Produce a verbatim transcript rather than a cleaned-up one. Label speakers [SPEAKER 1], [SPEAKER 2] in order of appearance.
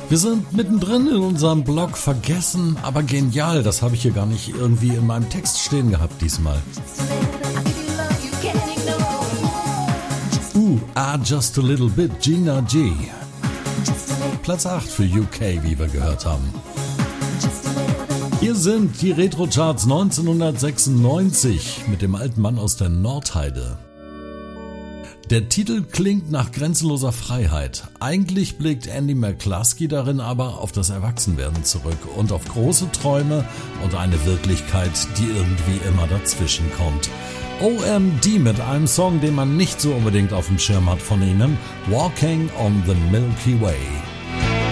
[SPEAKER 1] Wir sind mittendrin in unserem Blog vergessen, aber genial. Das habe ich hier gar nicht irgendwie in meinem Text stehen gehabt diesmal. Uh, ah, Just a Little Bit, Gina G. Platz acht für U K, wie wir gehört haben. Hier sind die Retro-Charts neunzehnhundertsechsundneunzig mit dem alten Mann aus der Nordheide. Der Titel klingt nach grenzenloser Freiheit. Eigentlich blickt Andy McCluskey darin aber auf das Erwachsenwerden zurück und auf große Träume und eine Wirklichkeit, die irgendwie immer dazwischen kommt. O M D mit einem Song, den man nicht so unbedingt auf dem Schirm hat von ihnen, Walking on the Milky Way.